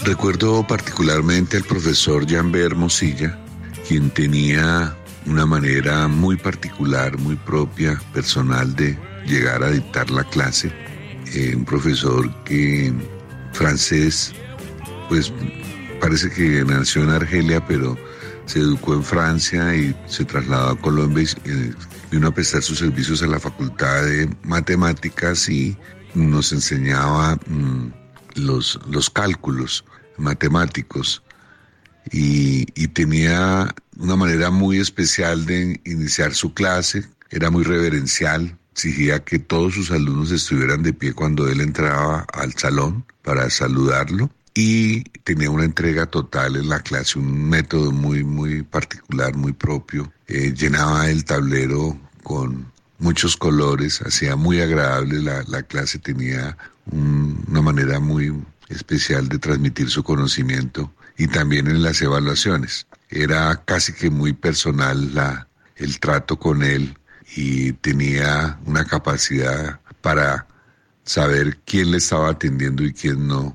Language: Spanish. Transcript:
Recuerdo particularmente al profesor Janber Hermosilla, quien tenía una manera muy particular, muy propia, personal de llegar a dictar la clase. Un profesor que francés, pues parece que nació en Argelia, pero se educó en Francia y se trasladó a Colombia y vino a prestar sus servicios a la Facultad de Matemáticas y nos enseñaba los cálculos matemáticos y tenía una manera muy especial de iniciar su clase, era muy reverencial, exigía que todos sus alumnos estuvieran de pie cuando él entraba al salón para saludarlo y tenía una entrega total en la clase, un método muy particular, muy propio. Llenaba el tablero con muchos colores, hacía muy agradable la clase, tenía una manera muy especial de transmitir su conocimiento y también en las evaluaciones. Era casi que muy personal el trato con él y tenía una capacidad para saber quién le estaba atendiendo y quién no,